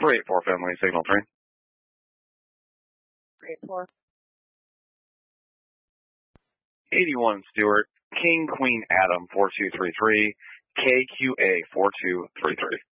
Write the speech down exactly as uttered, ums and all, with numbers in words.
three eight four Finley, signal three. three eight four. eighty-one Stewart, King Queen Adam four two three three, K Q A four two three three.